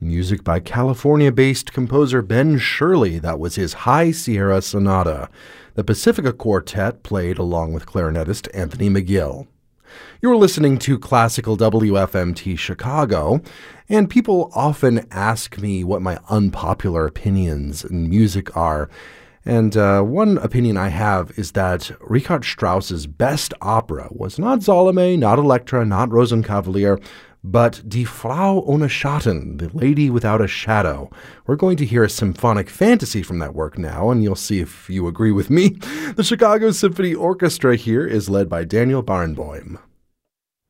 Music by California-based composer Ben Shirley. That was his High Sierra Sonata. The Pacifica Quartet played along with clarinetist Anthony McGill. You're listening to Classical WFMT Chicago, and people often ask me what my unpopular opinions in music are. And one opinion I have is that Richard Strauss's best opera was not Salome, not Elektra, not Rosenkavalier, but Die Frau ohne Schatten, The Lady Without a Shadow. We're going to hear a symphonic fantasy from that work now, and you'll see if you agree with me. The Chicago Symphony Orchestra here is led by Daniel Barenboim.